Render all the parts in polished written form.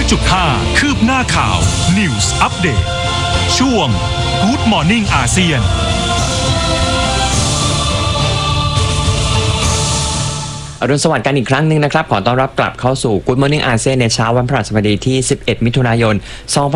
100.5 คืบหน้าข่าว News Update ช่วง Good Morning อาเซียนอรุณสวัสดิ์กันอีกครั้งหนึ่งนะครับขอต้อนรับกลับเข้าสู่ Good Morning อาเซียนในเช้าวันพฤหัสบดีที่11มิถุนายน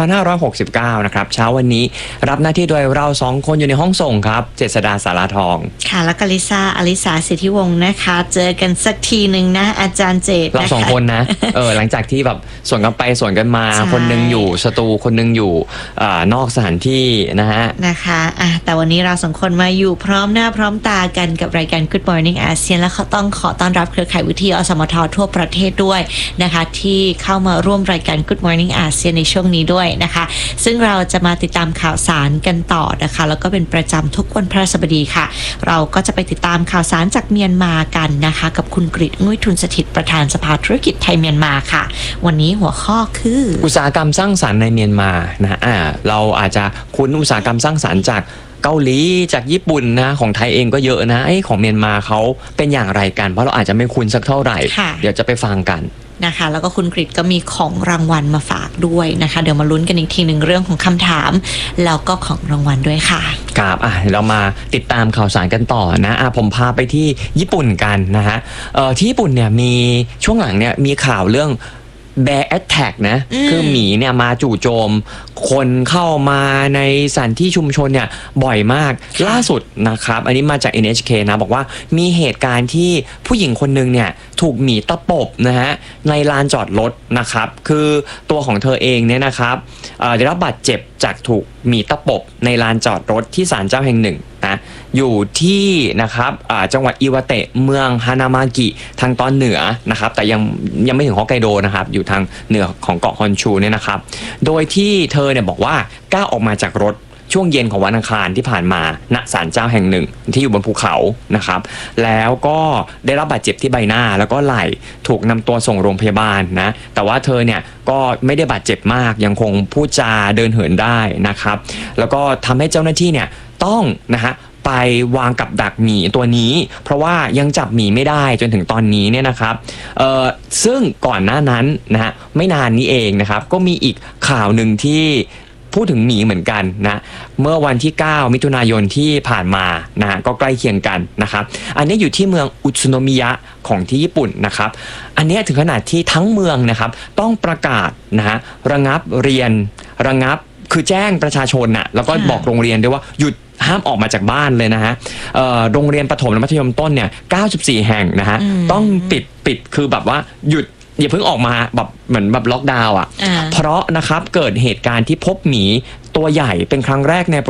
2569นะครับเช้าวันนี้รับหน้าที่โดยเรา2คนอยู่ในห้องส่งครับเจษฎาสาราทองค่ะแล้วก็ลิซ่าอลิสาสิทธิวงศ์นะคะเจอกันสักทีนึงนะอาจารย์เจตเรา2คนนะหลังจากที่แบบสวนกันไปสวนกันมาคนนึงอยู่สตูคนนึงอยู่นอกสถานที่นะคะแต่วันนี้เรา2คนมาอยู่พร้อมหน้าพร้อมตากันกับรายการ Good Morning อาเซียนและเขาต้องขอต้อนรับเครือข่ายวิทยุอสมททั่วประเทศด้วยนะคะที่เข้ามาร่วมรายการ Good Morning อาเซียนในช่วงนี้ด้วยนะคะซึ่งเราจะมาติดตามข่าวสารกันต่อนะคะแล้วก็เป็นประจำทุกวันพฤหัสบดีค่ะเราก็จะไปติดตามข่าวสารจากเมียนมากันนะคะกับคุณกฤษ งุ้ยทุนสถิตประธานสภาธุรกิจไทยเมียนมาค่ะวันนี้หัวข้อคืออุตสาหกรรมสร้างสรรค์ในเมียนมานะเราอาจจะคุ้นอุตสาหกรรมสร้างสรรค์จากเกาหลีจากญี่ปุ่นนะของไทยเองก็เยอะนะของเมียนมาเขาเป็นอย่างไรกันเพราะเราอาจจะไม่คุ้นสักเท่าไหร่เดี๋ยวจะไปฟังกันนะคะแล้วก็คุณกฤษก็มีของรางวัลมาฝากด้วยนะคะเดี๋ยวมาลุ้นกันอีกทีหนึ่งเรื่องของคำถามแล้วก็ของรางวัลด้วยค่ะครับเรามาติดตามข่าวสารกันต่อนะผมพาไปที่ญี่ปุ่นกันนะฮะที่ญี่ปุ่นเนี่ยมีช่วงหลังเนี่ยมีข่าวเรื่องBear Attack นะคือหมีเนี่ยมาจู่โจมคนเข้ามาในสถานที่ชุมชนเนี่ยบ่อยมากล่าสุดนะครับอันนี้มาจาก NHK นะบอกว่ามีเหตุการณ์ที่ผู้หญิงคนนึงเนี่ยถูกหมีตะปบนะฮะในลานจอดรถนะครับคือตัวของเธอเองเนี่ยนะครับได้รับบาดเจ็บจากถูกหมีตะปบในลานจอดรถที่ศาลเจ้าแห่งหนึ่งนะอยู่ที่นะครับจังหวัดอิวาเตะเมืองฮานามากิทางตอนเหนือนะครับแต่ยังไม่ถึงฮอกไกโดนะครับอยู่ทางเหนือของเกาะฮอนชูเนี่ยนะครับโดยที่เธอเนี่ยบอกว่าก้าวออกมาจากรถช่วงเย็นของวันอังคารที่ผ่านมาณศาลเจ้าแห่งหนึ่งที่อยู่บนภูเขานะครับแล้วก็ได้รับบาดเจ็บที่ใบหน้าแล้วก็ไหล่ถูกนำตัวส่งโรงพยาบาลนะแต่ว่าเธอเนี่ยก็ไม่ได้บาดเจ็บมากยังคงพูดจาเดินเหินได้นะครับแล้วก็ทำให้เจ้าหน้าที่เนี่ยต้องนะฮะไปวางกับดักหมีตัวนี้เพราะว่ายังจับหมีไม่ได้จนถึงตอนนี้เนี่ยนะครับซึ่งก่อนหน้านั้นนะฮะไม่นานนี้เองนะครับก็มีอีกข่าวหนึ่งที่พูดถึงหมีเหมือนกันนะเมื่อวันที่9มิถุนายนที่ผ่านมานะฮะก็ใกล้เคียงกันนะครับอันนี้อยู่ที่เมืองอุซุโนมิยะของที่ญี่ปุ่นนะครับอันนี้ถึงขนาดที่ทั้งเมืองนะครับต้องประกาศนะฮะระงับเรียนระงับคือแจ้งประชาชนน่ะแล้วก็บอกโรงเรียนด้วยว่าหยุดห้ามออกมาจากบ้านเลยนะฮะโรงเรียนประถมและมัธยมต้นเนี่ย94แห่งนะฮะต้องปิดคือแบบว่าหยุดอย่าเพิ่งออกมาแบบเหมือนแบบล็อกดาวน์เพราะนะครับเกิดเหตุการณ์ที่พบหมีตัวใหญ่เป็นครั้งแรกใน